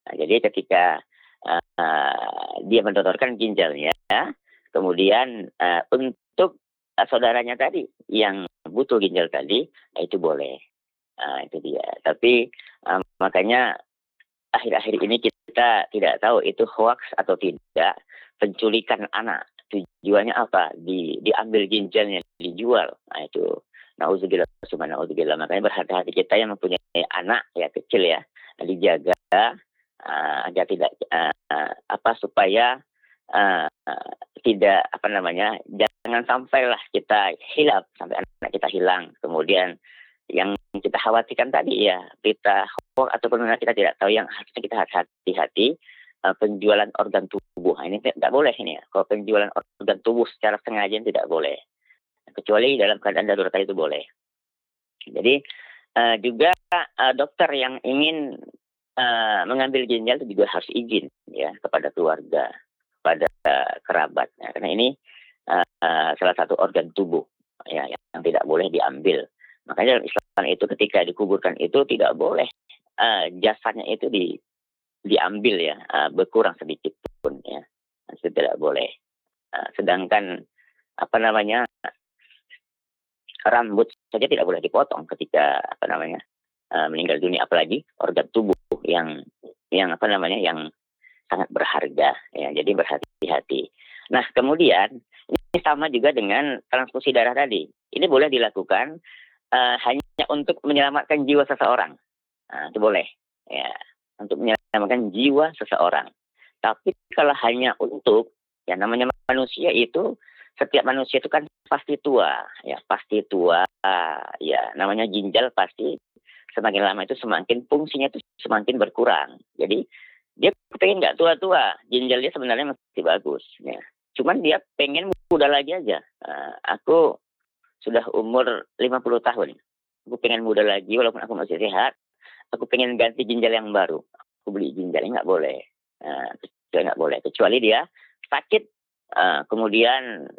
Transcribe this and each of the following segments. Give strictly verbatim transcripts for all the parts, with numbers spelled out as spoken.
Nah, jadi ketika uh, dia mendonorkan ginjalnya, kemudian uh, untuk uh, saudaranya tadi yang butuh ginjal tadi, nah itu boleh. Nah, itu dia. Tapi uh, makanya akhir-akhir ini kita tidak tahu itu hoax atau tidak, penculikan anak. Tujuannya apa? Di, diambil ginjalnya, dijual. Nah itu, nauzubillah, summa nauzubillah. Makanya berhati-hati kita yang mempunyai anak ya kecil ya, dijaga uh, agar tidak uh, uh, apa supaya uh, uh, tidak apa namanya, jangan sampailah kita hilaf, sampai anak kita hilang. Kemudian yang kita khawatirkan tadi ya, kita hoax ataupun kita tidak tahu, yang harusnya kita harus hati-hati. Uh, penjualan organ tubuh, ini tidak boleh ini ya. Kalau penjualan organ tubuh secara sengaja tidak boleh, kecuali dalam keadaan darurat itu boleh. Jadi uh, juga uh, dokter yang ingin uh, mengambil ginjal itu juga harus izin ya kepada keluarga, kepada uh, kerabat. Nah, karena ini uh, uh, salah satu organ tubuh ya yang tidak boleh diambil. Makanya dalam Islam itu ketika dikuburkan itu tidak boleh uh, jasadnya itu di diambil ya, uh, berkurang sedikit pun ya, itu tidak boleh. Uh, sedangkan apa namanya, rambut saja tidak boleh dipotong ketika apa namanya uh, meninggal dunia, apalagi organ tubuh yang yang apa namanya yang sangat berharga ya. Jadi berhati-hati. Nah kemudian ini sama juga dengan transfusi darah tadi. Ini boleh dilakukan uh, hanya untuk menyelamatkan jiwa seseorang. Nah, itu boleh ya, untuk menyelamatkan jiwa seseorang. Tapi kalau hanya untuk, ya namanya manusia itu, setiap manusia itu kan pasti tua, ya pasti tua, ya namanya ginjal pasti semakin lama itu semakin fungsinya itu semakin berkurang. Jadi dia pengen nggak tua-tua, ginjal dia sebenarnya masih bagus, ya. Cuman dia pengen muda lagi aja. Uh, aku sudah umur lima puluh tahun, aku pengen muda lagi walaupun aku masih sehat. Aku pengen ganti ginjal yang baru, aku beli ginjalnya nggak boleh, uh, nggak boleh, kecuali dia sakit, uh, kemudian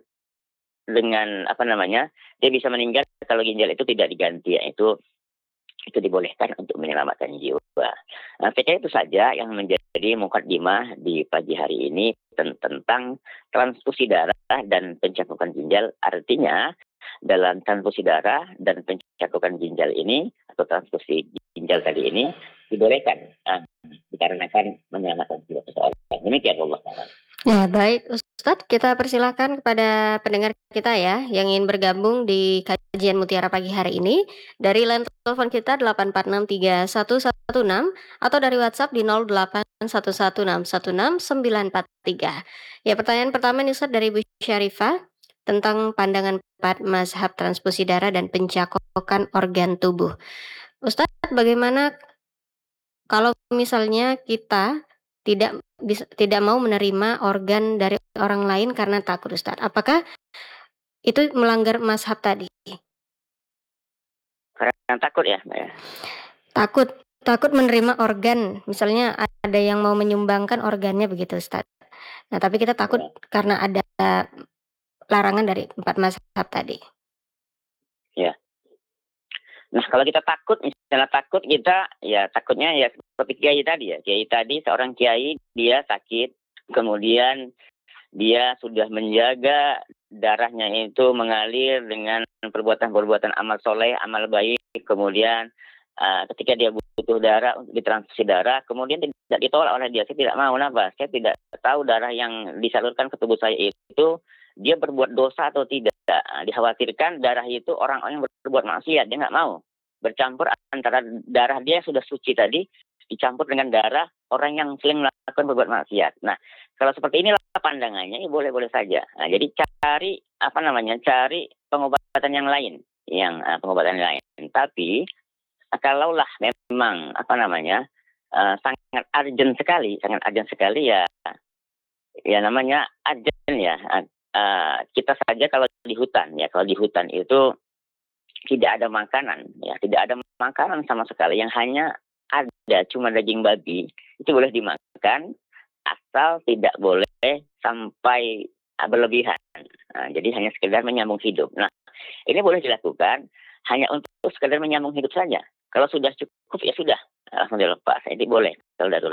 dengan apa namanya, dia bisa meninggal kalau ginjal itu tidak diganti, ya, itu itu dibolehkan untuk menyelamatkan jiwa. Nah, saya kira itu saja yang menjadi mukaddimah di pagi hari ini tentang transfusi darah dan pencakupan ginjal. Artinya dalam transfusi darah dan pencakupan ginjal ini atau transfusi ginjal tadi ini dibolehkan uh, dikarenakan menyelamatkan jiwa seseorang. Demikian Allah. Ya baik Ustadz, kita persilakan kepada pendengar kita ya yang ingin bergabung di kajian Mutiara pagi hari ini dari line telepon kita delapan empat enam tiga satu satu enam atau dari WhatsApp di nol delapan satu satu enam satu enam sembilan empat tiga. Ya, pertanyaan pertama nih Ustadz dari Bu Syarifah tentang pandangan empat mazhab transfusi darah dan pencakokan organ tubuh. Ustadz, bagaimana kalau misalnya kita tidak bisa, tidak mau menerima organ dari orang lain karena takut, Ustadz? Apakah itu melanggar mazhab tadi? Karena takut ya, ya. Takut, takut menerima organ. Misalnya ada yang mau menyumbangkan organnya begitu, Ustadz. Nah, tapi kita takut ya, karena ada larangan dari empat mazhab tadi. Ya. Nah, kalau kita takut, misalnya takut kita, ya takutnya ya seperti kiai tadi ya. Kiai tadi, seorang kiai, dia sakit, kemudian dia sudah menjaga darahnya itu mengalir dengan perbuatan-perbuatan amal soleh, amal baik, kemudian uh, ketika dia butuh darah untuk ditransfusi darah, kemudian tidak ditolak oleh dia. Saya tidak mau, kenapa? Saya tidak tahu darah yang disalurkan ke tubuh saya itu dia berbuat dosa atau tidak. Nah, dikhawatirkan darah itu orang-orang yang berbuat maksiat, dia nggak mau bercampur antara darah dia yang sudah suci tadi dicampur dengan darah orang yang sering melakukan berbuat maksiat. Nah, kalau seperti inilah pandangannya, ya boleh-boleh saja. Nah, jadi cari apa namanya, cari pengobatan yang lain, yang uh, pengobatan yang lain. Tapi kalaulah memang apa namanya uh, sangat urgent sekali, sangat urgent sekali ya, ya namanya urgent ya. Uh, kita saja kalau di hutan ya, kalau di hutan itu tidak ada makanan ya, tidak ada makanan sama sekali, yang hanya ada cuma daging babi, itu boleh dimakan asal tidak boleh sampai berlebihan. Nah, jadi hanya sekedar menyambung hidup. Nah, ini boleh dilakukan hanya untuk sekedar menyambung hidup saja. Kalau sudah cukup ya sudah, alhamdulillah Pak, ini boleh kalau darurat.